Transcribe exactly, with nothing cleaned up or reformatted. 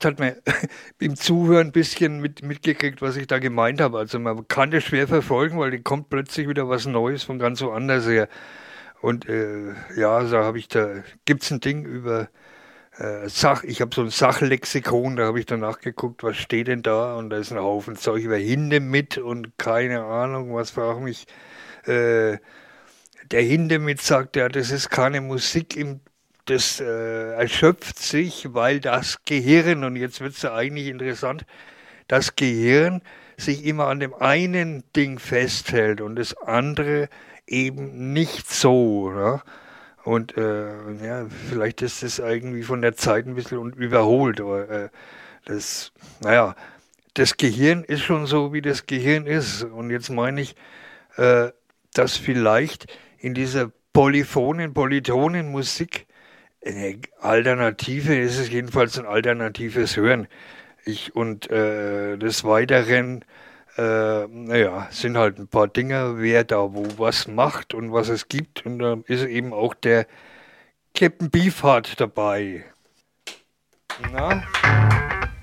hat man im Zuhören ein bisschen mit, mitgekriegt, was ich da gemeint habe. Also man kann das schwer verfolgen, weil da kommt plötzlich wieder was Neues von ganz woanders her. Und äh, ja, da habe ich da, gibt's ein Ding über äh, Sach, ich habe so ein Sachlexikon, da habe ich danach geguckt, was steht denn da? Und da ist ein Haufen Zeug über Hindemith und keine Ahnung, was frage mich. Äh, der Hindemith sagt ja, das ist keine Musik im das äh, erschöpft sich, weil das Gehirn, und jetzt wird es ja eigentlich interessant, das Gehirn sich immer an dem einen Ding festhält und das andere eben nicht so. Ne? Und äh, ja, vielleicht ist das irgendwie von der Zeit ein bisschen überholt, aber äh, das, naja, das Gehirn ist schon so, wie das Gehirn ist. Und jetzt meine ich, äh, dass vielleicht in dieser polyphonen, polytonen Musik eine Alternative ist es jedenfalls ein alternatives Hören. Ich und äh, des Weiteren, äh, naja, sind halt ein paar Dinger, wer da wo was macht und was es gibt. Und da ist eben auch der Captain Beefheart dabei. Na?